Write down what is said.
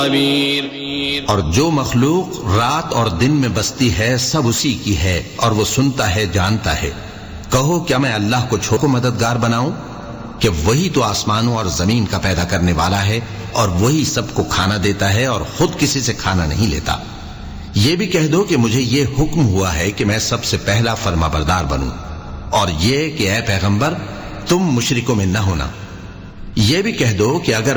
और जो मखलूक रात और दिन में बसती है सब उसी की है और वो सुनता है, जानता है। कहो क्या मैं अल्लाह को छोड़ो मददगार बनाऊं कि वही तो आसमानों और जमीन का पैदा करने वाला है और वही सबको खाना देता है और खुद किसी से खाना नहीं लेता। ये भी कह दो कि मुझे ये हुक्म हुआ है कि मैं सबसे पहला फरमाबरदार बनूं, और ये कि ऐ पैगंबर तुम मुशरिकों में न होना। ये भी कह दो कि अगर